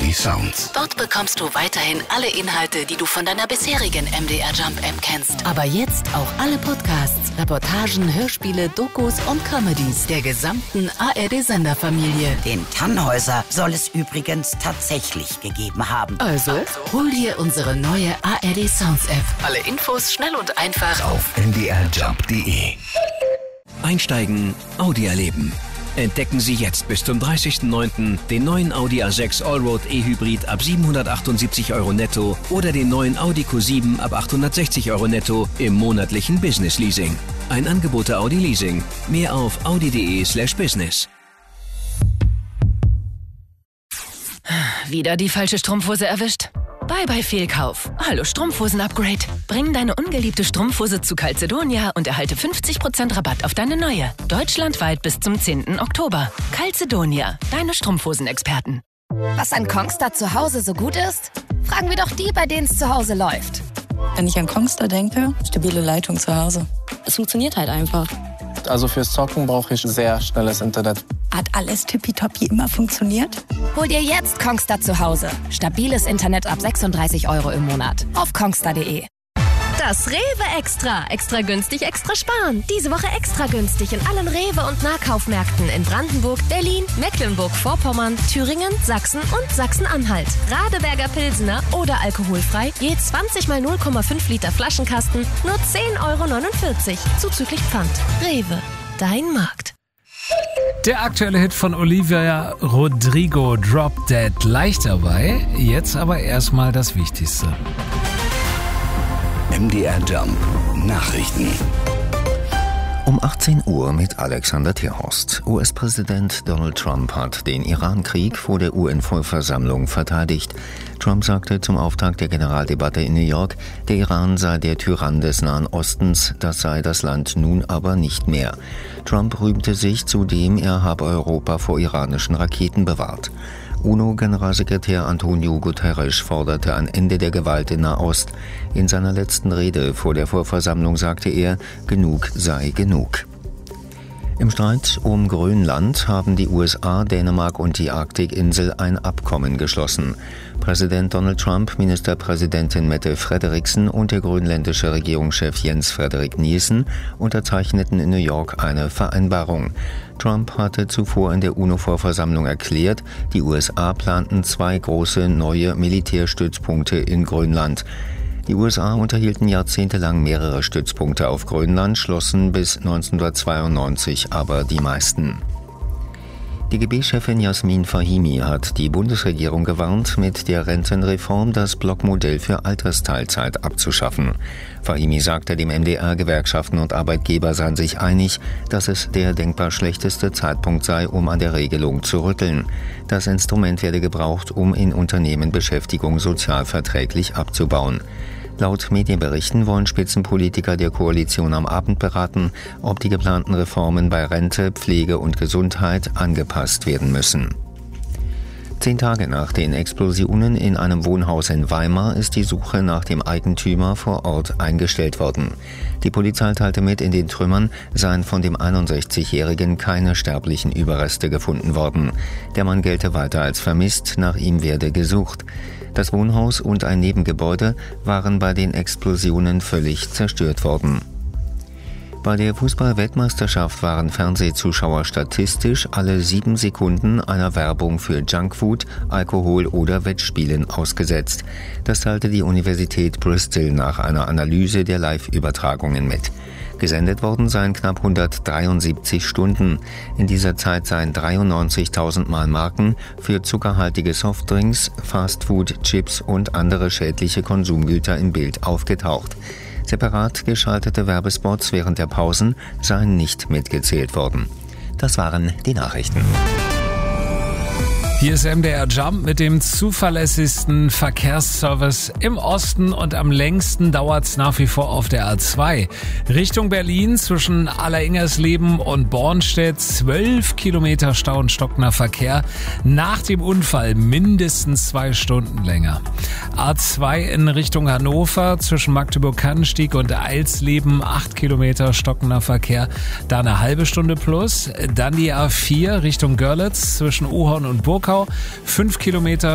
ARD Sounds. Dort bekommst du weiterhin alle Inhalte, die du von deiner bisherigen MDR Jump App kennst. Aber jetzt auch alle Podcasts, Reportagen, Hörspiele, Dokus und Comedies der gesamten ARD-Senderfamilie. Den Tannhäuser soll es übrigens tatsächlich gegeben haben. Also, hol dir unsere neue ARD Sounds App. Alle Infos schnell und einfach Auf ndrjump.de. Einsteigen, Audi erleben. Entdecken Sie jetzt bis zum 30.09. den neuen Audi A6 Allroad E-Hybrid ab 778 € netto oder den neuen Audi Q7 ab 860 € netto im monatlichen Business Leasing. Ein Angebot der Audi Leasing. Mehr auf audi.de/business. Wieder die falsche Strumpfhose erwischt? Bye Fehlkauf. Hallo Strumpfhosen-Upgrade. Bring deine ungeliebte Strumpfhose zu Calzedonia und erhalte 50% Rabatt auf deine neue. Deutschlandweit bis zum 10. Oktober. Calzedonia, deine Strumpfhosen-Experten. Was an Kongstar zu Hause so gut ist? Fragen wir doch die, bei denen es zu Hause läuft. Wenn ich an Kongstar denke, stabile Leitung zu Hause. Es funktioniert halt einfach. Also fürs Zocken brauche ich sehr schnelles Internet. Hat alles tippitoppi immer funktioniert? Hol dir jetzt Kongstar zu Hause. Stabiles Internet ab 36 € im Monat. Auf kongstar.de. Das Rewe Extra. Extra günstig, extra sparen. Diese Woche extra günstig in allen Rewe- und Nahkaufmärkten in Brandenburg, Berlin, Mecklenburg-Vorpommern, Thüringen, Sachsen und Sachsen-Anhalt. Radeberger Pilsener oder alkoholfrei, je 20 mal 0,5 Liter Flaschenkasten, nur 10,49 € zuzüglich Pfand. Rewe, dein Markt. Der aktuelle Hit von Olivia Rodrigo, Drop Dead, leicht dabei. Jetzt aber erstmal das Wichtigste. MDR Jump Nachrichten. Um 18 Uhr mit Alexander Thierhorst. US-Präsident Donald Trump hat den Iran-Krieg vor der UN-Vollversammlung verteidigt. Trump sagte zum Auftakt der Generaldebatte in New York, der Iran sei der Tyrann des Nahen Ostens, das sei das Land nun aber nicht mehr. Trump rühmte sich zudem, er habe Europa vor iranischen Raketen bewahrt. UNO-Generalsekretär Antonio Guterres forderte ein Ende der Gewalt in Nahost. In seiner letzten Rede vor der Vollversammlung sagte er, genug sei genug. Im Streit um Grönland haben die USA, Dänemark und die Arktikinsel ein Abkommen geschlossen. Präsident Donald Trump, Ministerpräsidentin Mette Frederiksen und der grönländische Regierungschef Jens Frederik Nielsen unterzeichneten in New York eine Vereinbarung. Trump hatte zuvor in der UNO-Vollversammlung erklärt, die USA planten 2 große neue Militärstützpunkte in Grönland. Die USA unterhielten jahrzehntelang mehrere Stützpunkte auf Grönland, schlossen bis 1992 aber die meisten. DGB-Chefin Yasmin Fahimi hat die Bundesregierung gewarnt, mit der Rentenreform das Blockmodell für Altersteilzeit abzuschaffen. Fahimi sagte dem MDR, Gewerkschaften und Arbeitgeber seien sich einig, dass es der denkbar schlechteste Zeitpunkt sei, um an der Regelung zu rütteln. Das Instrument werde gebraucht, um in Unternehmen Beschäftigung sozialverträglich abzubauen. Laut Medienberichten wollen Spitzenpolitiker der Koalition am Abend beraten, ob die geplanten Reformen bei Rente, Pflege und Gesundheit angepasst werden müssen. 10 Tage nach den Explosionen in einem Wohnhaus in Weimar ist die Suche nach dem Eigentümer vor Ort eingestellt worden. Die Polizei teilte mit, in den Trümmern seien von dem 61-Jährigen keine sterblichen Überreste gefunden worden. Der Mann gelte weiter als vermisst, nach ihm werde gesucht. Das Wohnhaus und ein Nebengebäude waren bei den Explosionen völlig zerstört worden. Bei der Fußball-Weltmeisterschaft waren Fernsehzuschauer statistisch alle 7 Sekunden einer Werbung für Junkfood, Alkohol oder Wettspielen ausgesetzt. Das teilte die Universität Bristol nach einer Analyse der Live-Übertragungen mit. Gesendet worden seien knapp 173 Stunden. In dieser Zeit seien 93.000 Mal Marken für zuckerhaltige Softdrinks, Fastfood, Chips und andere schädliche Konsumgüter im Bild aufgetaucht. Separat geschaltete Werbespots während der Pausen seien nicht mitgezählt worden. Das waren die Nachrichten. Hier ist MDR Jump mit dem zuverlässigsten Verkehrsservice im Osten und am längsten dauert's nach wie vor auf der A2. Richtung Berlin zwischen Alleringersleben und Bornstedt 12 Kilometer Stau und stockender Verkehr. Nach dem Unfall mindestens 2 Stunden länger. A2 in Richtung Hannover zwischen Magdeburg-Kannenstieg und Eilsleben 8 Kilometer stockender Verkehr. Da eine halbe Stunde plus. Dann die A4 Richtung Görlitz zwischen Uhorn und Burkau 5 Kilometer